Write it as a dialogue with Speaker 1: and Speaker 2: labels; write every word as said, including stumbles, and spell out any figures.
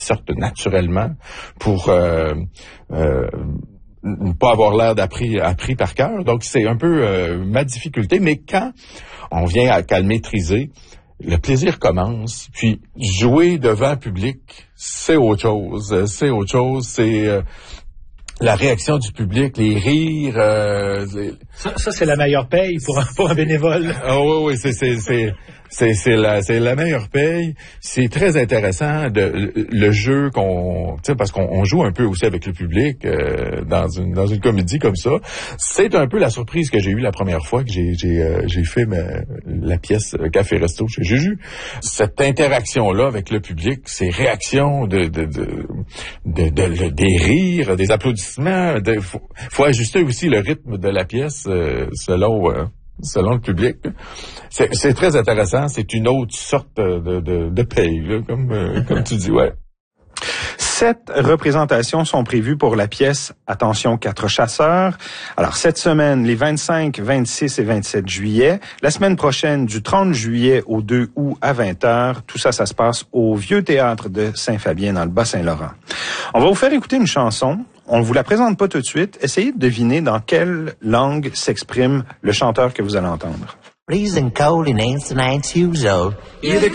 Speaker 1: sortent naturellement pour euh, euh, ne pas avoir l'air d'appris appris par cœur. Donc, c'est un peu euh, ma difficulté. Mais quand on vient à, qu'à le maîtriser, le plaisir commence. Puis, jouer devant un public, c'est autre chose. C'est autre chose. C'est... Euh, la réaction du public, les rires... Euh, les...
Speaker 2: Ça, ça, c'est la meilleure paye pour un, pour un bénévole.
Speaker 1: Ah oui, oui, c'est, c'est, c'est, c'est, c'est, la, c'est la meilleure paye. C'est très intéressant, de, le, le jeu qu'on... Tu sais, parce qu'on on joue un peu aussi avec le public euh, dans une dans une comédie comme ça. C'est un peu la surprise que j'ai eue la première fois que j'ai j'ai, euh, j'ai fait ma, la pièce Café Resto chez Juju. Cette interaction-là avec le public, ces réactions de, de, de, de, de, de des rires, des applaudissements, il faut, faut ajuster aussi le rythme de la pièce euh, selon euh, selon le public. C'est, c'est très intéressant. C'est une autre sorte de, de, de paye, là, comme, euh, comme tu dis, ouais.
Speaker 3: Sept représentations sont prévues pour la pièce Attention quatre chasseurs. Alors, cette semaine, les vingt-cinq, vingt-six et vingt-sept juillet. La semaine prochaine, du trente juillet au deux août à vingt heures. Tout ça, ça se passe au Vieux Théâtre de Saint-Fabien, dans le Bas-Saint-Laurent. On va vous faire écouter une chanson. On ne vous la présente pas tout de suite. Essayez de deviner dans quelle langue s'exprime le chanteur que vous allez entendre.
Speaker 4: Freezing cold in eighty-nine years old.